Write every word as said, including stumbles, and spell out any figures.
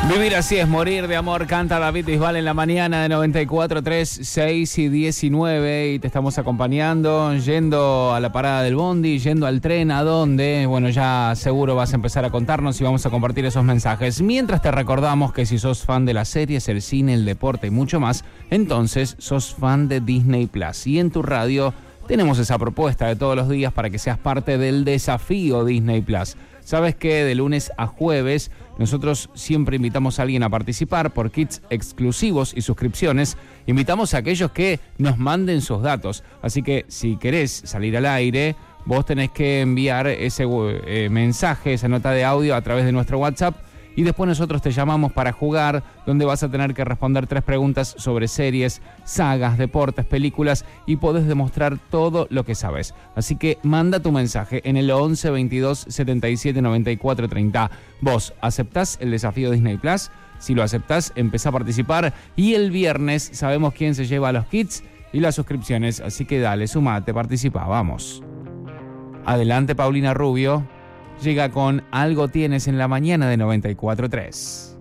Vivir así es morir de amor, canta David Bisbal en la mañana de noventa y cuatro, tres, seis y diecinueve. Y te estamos acompañando, yendo a la parada del bondi, yendo al tren, ¿a dónde? Bueno, ya seguro vas a empezar a contarnos y vamos a compartir esos mensajes. Mientras te recordamos que si sos fan de las series, el cine, el deporte y mucho más, entonces sos fan de Disney Plus. Y en tu radio tenemos esa propuesta de todos los días para que seas parte del desafío Disney Plus. Sabes que de lunes a jueves nosotros siempre invitamos a alguien a participar por kits exclusivos y suscripciones. Invitamos a aquellos que nos manden sus datos. Así que si querés salir al aire, vos tenés que enviar ese eh, mensaje, esa nota de audio a través de nuestro WhatsApp. Y después nosotros te llamamos para jugar, donde vas a tener que responder tres preguntas sobre series, sagas, deportes, películas y podés demostrar todo lo que sabes. Así que manda tu mensaje en el once, veintidós, setenta y siete, noventa y cuatro, treinta. ¿Vos aceptás el desafío Disney Plus? Si lo aceptás, empezá a participar y el viernes sabemos quién se lleva los kits y las suscripciones. Así que dale, sumate, participa, vamos. Adelante, Paulina Rubio. Llega con Algo Tienes en la mañana de noventa y cuatro tres.